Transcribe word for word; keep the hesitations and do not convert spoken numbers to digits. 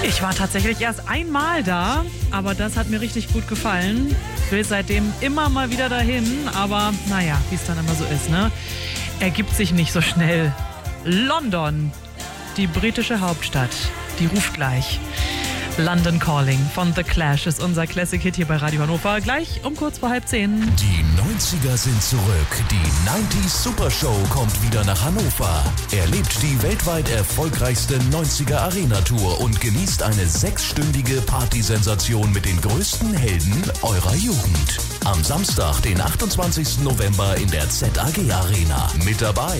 Ich war tatsächlich erst einmal da, aber das hat mir richtig gut gefallen. Ich will seitdem immer mal wieder dahin, aber naja, wie es dann immer so ist, ne? Ergibt sich nicht so schnell. London, die britische Hauptstadt, die ruft gleich. London Calling von The Clash ist unser Classic-Hit hier bei Radio Hannover. Gleich um kurz vor halb zehn. Die neunziger sind zurück. Die neunzig Super Show kommt wieder nach Hannover. Erlebt die weltweit erfolgreichste neunziger Arena-Tour und genießt eine sechsstündige Partysensation mit den größten Helden eurer Jugend. Am Samstag, den achtundzwanzigsten November in der Z A G Arena. Mit dabei